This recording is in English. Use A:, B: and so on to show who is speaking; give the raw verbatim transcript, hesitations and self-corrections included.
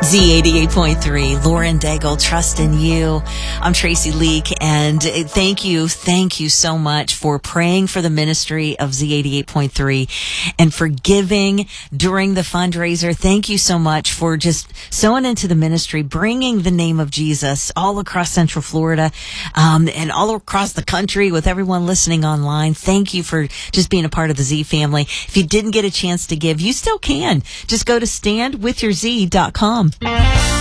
A: Z eighty-eight point three, Lauren Daigle, Trust in You. I'm Tracy Leak, and thank you, thank you so much for praying for the ministry of Z eighty-eight point three and for giving during the fundraiser. Thank you so much for just sowing into the ministry, bringing the name of Jesus all across Central Florida um, and all across the country with everyone listening online. Thank you for just being a part of the Z family. If you didn't get a chance to give, you still can. Just go to stand with your z dot com.